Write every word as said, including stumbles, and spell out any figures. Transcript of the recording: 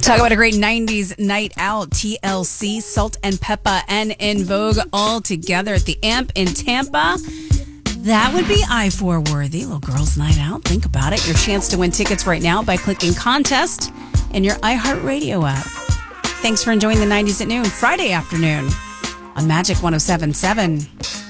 Talk about a great nineties night out. T L C, Salt and Peppa, and En Vogue all together at the Amp in Tampa. That would be I four worthy. Little girls' night out. Think about it. Your chance to win tickets right now by clicking contest in your iHeartRadio app. Thanks for enjoying the nineties at noon, Friday afternoon on Magic one oh seven point seven.